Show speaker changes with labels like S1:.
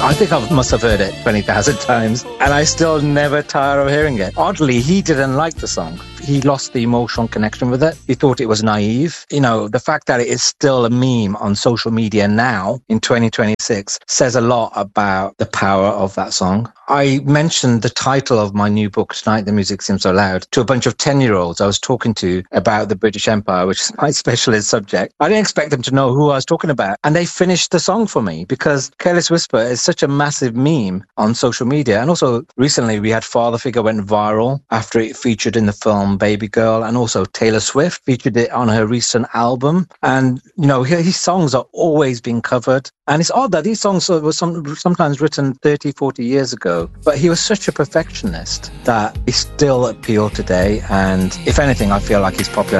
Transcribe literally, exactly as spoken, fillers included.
S1: I think I must have heard it twenty thousand times, and I still never tire of hearing it. Oddly, he didn't like the song. He lost the emotional connection with it. He thought it was naive. You know, the fact that it is still a meme on social media now in twenty twenty-six says a lot about the power of that song. I mentioned the title of my new book, Tonight the Music Seems So Loud, to a bunch of ten-year-olds I was talking to about the British Empire, which is my specialist subject. I didn't expect them to know who I was talking about. And they finished the song for me because Careless Whisper is such a massive meme on social media. And also recently we had Father Figure went viral after it featured in the film Baby Girl, and also Taylor Swift featured it on her recent album. And, you know, his songs are always being covered. And it's odd that these songs were some, sometimes written thirty, forty years ago. But he was such a perfectionist that he still appeal today. And if anything, I feel like his popularity